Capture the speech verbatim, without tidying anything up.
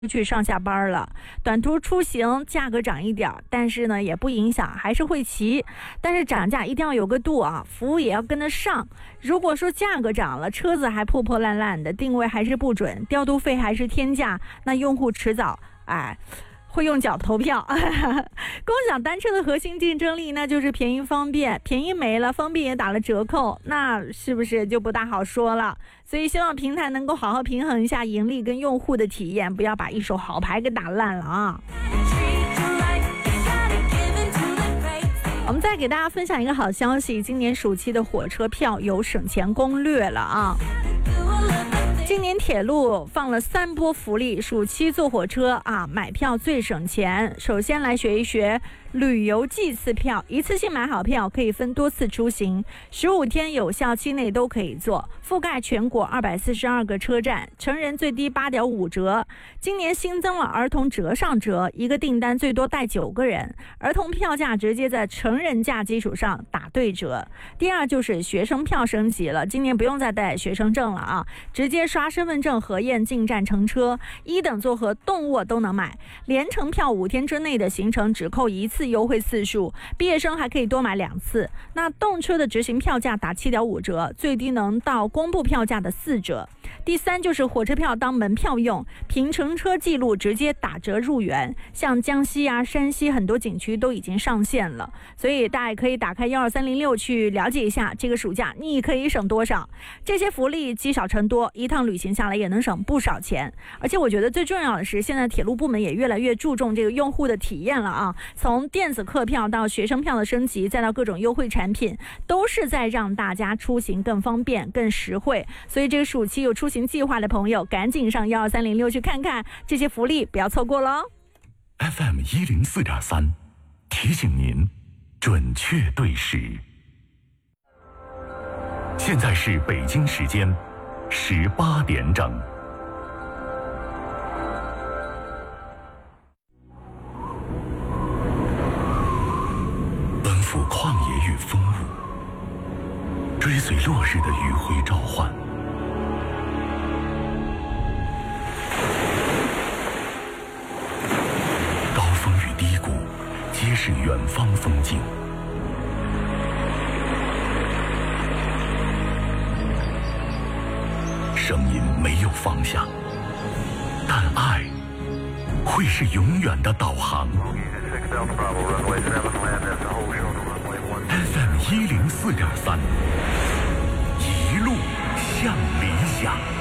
去上下班了，短途出行价格涨一点，但是呢也不影响，还是会骑。但是涨价一定要有个度啊，服务也要跟得上。如果说价格涨了，车子还破破烂烂的，定位还是不准，调度费还是天价，那用户迟早哎。会用脚投票。共享单车的核心竞争力那就是便宜方便，便宜没了，方便也打了折扣，那是不是就不大好说了？所以希望平台能够好好平衡一下盈利跟用户的体验，不要把一手好牌给打烂了啊。我们再给大家分享一个好消息，今年暑期的火车票有省钱攻略了啊。今年铁路放了三波福利，暑期坐火车啊，买票最省钱。首先来学一学旅游季次票，一次性买好票可以分多次出行，十五天有效期内都可以坐，覆盖全国二百四十二个车站，成人最低八点五折。今年新增了儿童折上折，一个订单最多带九个人，儿童票价直接在成人价基础上打对折。第二就是学生票升级了，今年不用再带学生证了啊，直接刷身份证核验进站乘车，一等座和动卧都能买，连程票五天之内的行程只扣一次优惠次数，毕业生还可以多买两次。那动车的执行票价打七点五折，最低能到公布票价的四折。第三就是火车票当门票用，凭乘车记录直接打折入园，像江西啊、山西很多景区都已经上线了，所以大家也可以打开幺二三零六去了解一下这个暑假你可以省多少。这些福利积少成多，一趟旅行下来也能省不少钱。而且我觉得最重要的是，现在铁路部门也越来越注重这个用户的体验了啊，从电子客票到学生票的升级，再到各种优惠产品，都是在让大家出行更方便更实惠。所以这个暑期有出行计划的朋友，赶紧上幺二三零六去看看这些福利，不要错过了。 F M 一零四点三提醒您准确对时。现在是北京时间十八点整。奔赴旷野与风雾，追随落日的余晖召唤，高峰与低谷皆是远方风景。声音没有方向，但爱会是永远的导航。F M 一零四点三，一路向理想。